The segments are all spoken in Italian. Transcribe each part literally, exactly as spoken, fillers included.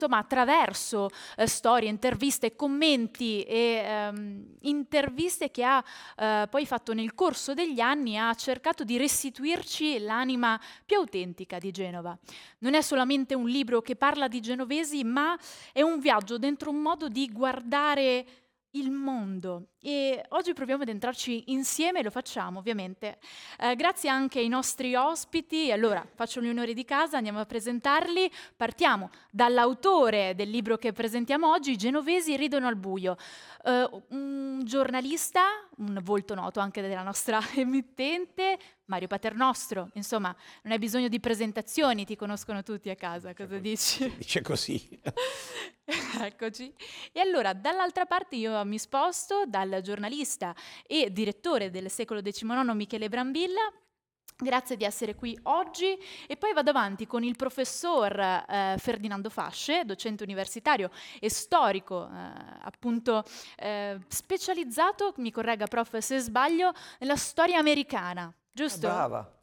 insomma, attraverso eh, storie, interviste, commenti e ehm, interviste che ha eh, poi fatto nel corso degli anni, ha cercato di restituirci l'anima più autentica di Genova. Non è solamente un libro che parla di genovesi, ma è un viaggio dentro un modo di guardare il mondo, e oggi proviamo ad entrarci insieme e lo facciamo ovviamente eh, grazie anche ai nostri ospiti. Allora faccio gli onori di casa, andiamo a presentarli. Partiamo dall'autore del libro che presentiamo oggi, I genovesi ridono al buio, eh, un giornalista, un volto noto anche della nostra emittente, Mario Paternostro. Insomma, non hai bisogno di presentazioni, ti conoscono tutti a casa, cosa dici? Dice così. Eccoci. E allora, dall'altra parte io mi sposto dal giornalista e direttore del Secolo diciannove Michele Brambilla. Grazie di essere qui oggi, e poi vado avanti con il professor eh, Ferdinando Fasce, docente universitario e storico, eh, appunto eh, specializzato, mi corregga prof se sbaglio, nella storia americana. Giusto? Brava.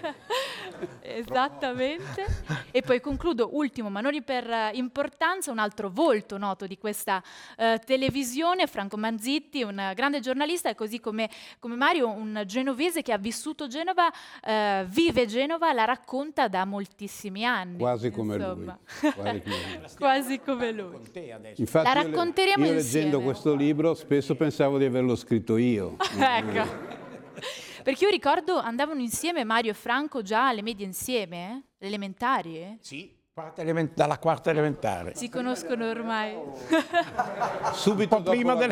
Esattamente. E poi concludo, ultimo ma non per uh, importanza, un altro volto noto di questa uh, televisione, Franco Manzitti, un uh, grande giornalista, e così come, come Mario, un genovese che ha vissuto Genova, uh, vive Genova, la racconta da moltissimi anni. Quasi come insomma. lui. Quasi come lui. Quasi come lui. Infatti, La io le- racconteremo io insieme. leggendo questo libro spesso pensavo di averlo scritto io. Ecco. Perché io ricordo andavano insieme Mario e Franco già alle medie insieme, eh? Le elementari, eh? Sì, quarta element- dalla quarta elementare. Si conoscono ormai. Subito Un po' dopo prima la delle-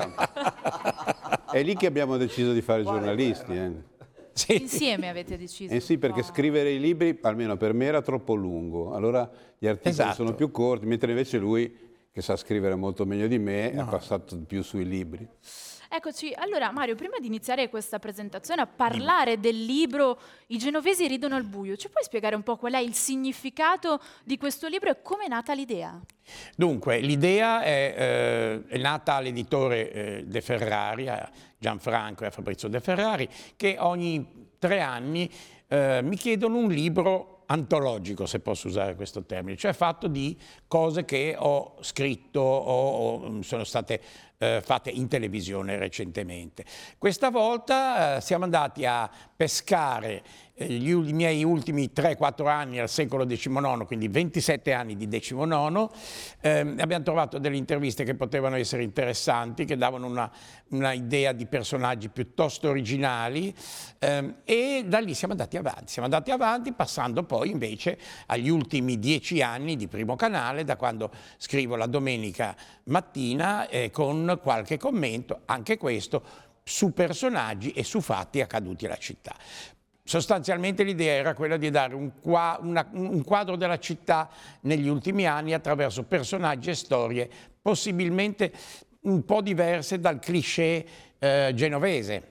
guerra. È lì che abbiamo deciso di fare giornalisti. Eh. Sì. Insieme avete deciso. Eh sì, perché No. scrivere i libri, almeno per me, era troppo lungo. Allora gli articoli Esatto. sono più corti, mentre invece lui, che sa scrivere molto meglio di me, ha passato più sui libri. Eccoci, allora Mario, prima di iniziare questa presentazione a parlare del libro I genovesi ridono al buio, ci puoi spiegare un po' qual è il significato di questo libro e come è nata l'idea? Dunque, l'idea è, eh, è nata all'editore eh, De Ferrari, a Gianfranco e a Fabrizio De Ferrari, che ogni tre anni eh, mi chiedono un libro antologico, se posso usare questo termine, cioè fatto di cose che ho scritto o, o sono state eh, fatte in televisione recentemente. Questa volta eh, siamo andati a pescare eh, gli, u- i miei ultimi tre quattro anni al secolo diciannove, quindi ventisette anni di decimonono. Eh, abbiamo trovato delle interviste che potevano essere interessanti, che davano una, una idea di personaggi piuttosto originali, ehm, e da lì siamo andati avanti. Siamo andati avanti passando poi invece agli ultimi dieci anni di Primo Canale, da quando scrivo la domenica mattina eh, con qualche commento, anche questo, su personaggi e su fatti accaduti alla città. Sostanzialmente l'idea era quella di dare un, qua, una, un quadro della città negli ultimi anni attraverso personaggi e storie possibilmente un po' diverse dal cliché eh, genovese.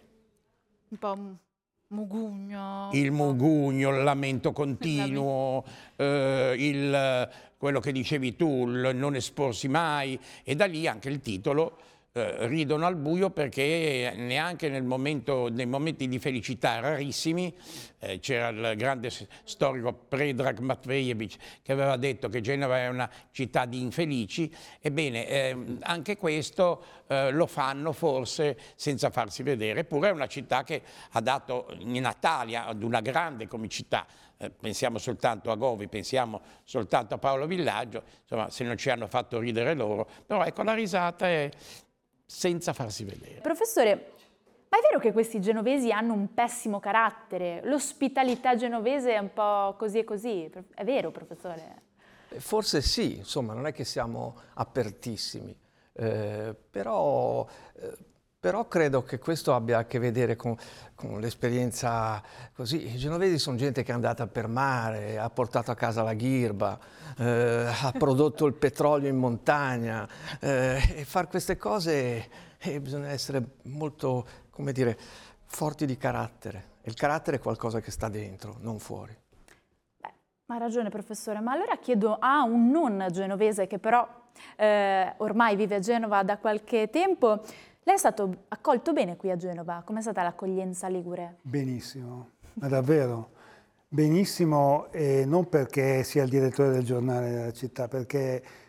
Un po' un mugugno. Il mugugno, il lamento continuo, eh, il, quello che dicevi tu, il non esporsi mai, e da lì anche il titolo. Eh, ridono al buio, perché neanche nel momento, nei momenti di felicità rarissimi, eh, c'era il grande storico Predrag Matvejevic che aveva detto che Genova è una città di infelici. Ebbene, eh, anche questo eh, lo fanno forse senza farsi vedere, eppure è una città che ha dato in Italia ad una grande comicità. Eh, pensiamo soltanto a Govi, pensiamo soltanto a Paolo Villaggio, insomma, se non ci hanno fatto ridere loro, però ecco, la risata è senza farsi vedere. Professore, ma è vero che questi genovesi hanno un pessimo carattere? L'ospitalità genovese è un po' così e così. È vero, professore? Forse sì, insomma, non è che siamo apertissimi, eh, però, eh, però credo che questo abbia a che vedere con, con l'esperienza così. I genovesi sono gente che è andata per mare, ha portato a casa la ghirba, eh, ha prodotto il petrolio in montagna, eh, e far queste cose eh, bisogna essere molto, come dire, forti di carattere. E il carattere è qualcosa che sta dentro, non fuori. Ha ragione, professore, ma allora chiedo a un non genovese che però eh, ormai vive a Genova da qualche tempo. Lei è stato accolto bene qui a Genova? Com'è stata l'accoglienza ligure? Benissimo, ma davvero benissimo, e non perché sia il direttore del giornale della città, perché